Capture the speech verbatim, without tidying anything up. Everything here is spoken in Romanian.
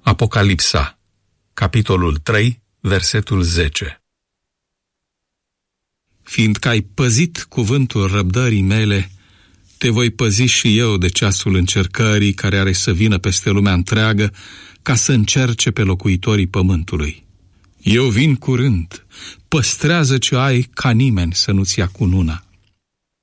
Apocalipsa, capitolul trei, versetul zece. Fiindcă ai păzit cuvântul răbdării mele, te voi păzi și eu de ceasul încercării care are să vină peste lumea întreagă, ca să încerce pe locuitorii pământului. Eu vin curând, păstrează ce ai ca nimeni să nu-ți ia cununa.